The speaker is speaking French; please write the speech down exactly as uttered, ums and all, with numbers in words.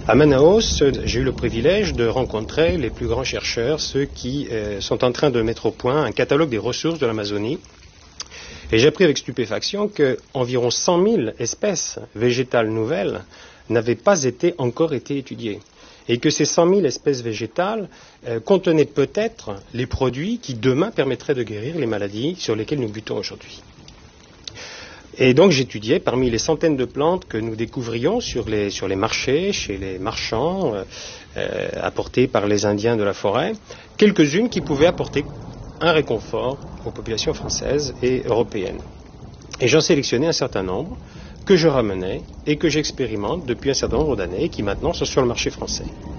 À Manaus, j'ai eu le privilège de rencontrer les plus grands chercheurs, ceux qui euh, sont en train de mettre au point un catalogue des ressources de l'Amazonie. Et j'ai appris avec stupéfaction qu'environ cent mille espèces végétales nouvelles n'avaient pas été, encore été étudiées. Et que ces cent mille espèces végétales euh, contenaient peut-être les produits qui demain permettraient de guérir les maladies sur lesquelles nous butons aujourd'hui. Et donc j'étudiais parmi les centaines de plantes que nous découvrions sur les, sur les marchés, chez les marchands, euh, euh, apportées par les Indiens de la forêt, quelques-unes qui pouvaient apporter un réconfort aux populations françaises et européennes. Et j'en sélectionnais un certain nombre que je ramenais et que j'expérimente depuis un certain nombre d'années et qui maintenant sont sur le marché français.